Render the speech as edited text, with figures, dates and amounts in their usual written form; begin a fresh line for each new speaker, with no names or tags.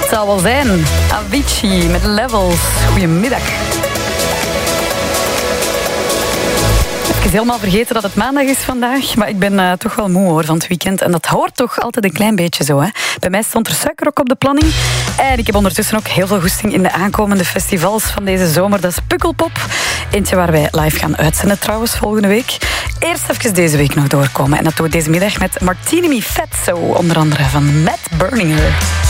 Het zal wel zijn. Avicii met Levels. Goedemiddag. Ik is helemaal vergeten dat het maandag is vandaag, maar ik ben toch wel moe hoor van het weekend. En dat hoort toch altijd een klein beetje zo. Hè? Bij mij stond er suiker ook op de planning. En ik heb ondertussen ook heel veel goesting in de aankomende festivals van deze zomer. Dat is Pukkelpop. Eentje waar wij live gaan uitzenden trouwens volgende week. Eerst even deze week nog doorkomen. En dat doen we deze middag met Martini Mi Fatso, onder andere van Matt Berninger.